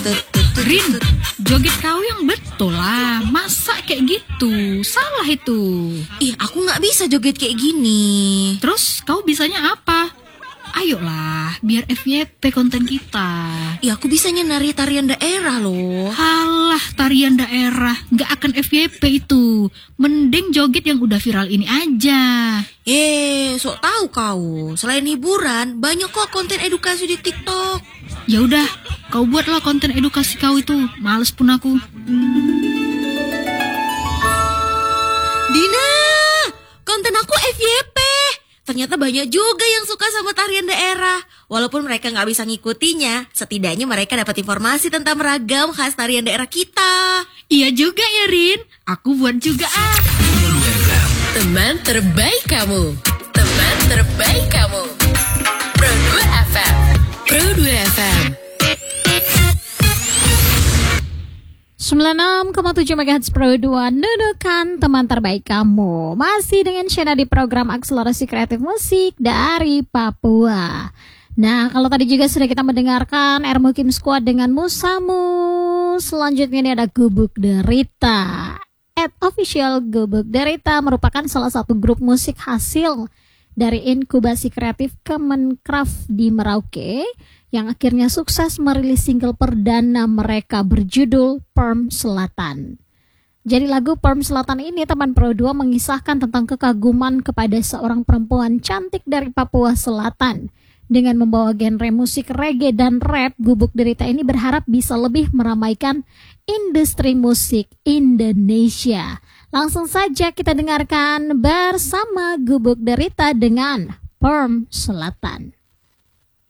Rin, joget kau yang betul lah. Masa kayak gitu? Salah itu. Ih, aku gak bisa joget kayak gini. Terus kau bisanya apa? Ayolah, biar FYP konten kita. Ih, aku bisanya nari tarian daerah loh. Halah, tarian daerah. Gak akan FYP itu. Mending joget yang udah viral ini aja. Sok tahu kau. Selain hiburan, banyak kok konten edukasi di TikTok. Ya udah, kau buatlah konten edukasi kau itu. Males pun aku. Dina, konten aku FYP. Ternyata banyak juga yang suka sama tarian daerah. Walaupun mereka gak bisa ngikutinya, setidaknya mereka dapat informasi tentang ragam khas tarian daerah kita. Iya juga ya, Rin. Aku buat juga ah. Teman terbaik kamu. Teman terbaik kamu. Pro 2 FM. Pro 2 FM. 96,7 MHz Pro 2 Nunukan teman terbaik kamu. Masih dengan Shena di program Akselerasi Kreatif Musik dari Papua. Nah, kalau tadi juga sudah kita mendengarkan Ermukim Squad dengan Musamu. Selanjutnya ini ada Gubuk Derita. @official Gubuk Derita merupakan salah satu grup musik hasil dari inkubasi kreatif Kemenkraf di Merauke yang akhirnya sukses merilis single perdana mereka berjudul Perm Selatan. Jadi lagu Perm Selatan ini teman Pro 2 mengisahkan tentang kekaguman kepada seorang perempuan cantik dari Papua Selatan. Dengan membawa genre musik reggae dan rap, Gubuk Derita ini berharap bisa lebih meramaikan industri musik Indonesia. Langsung saja kita dengarkan bersama Gubuk Derita dengan Perm Selatan.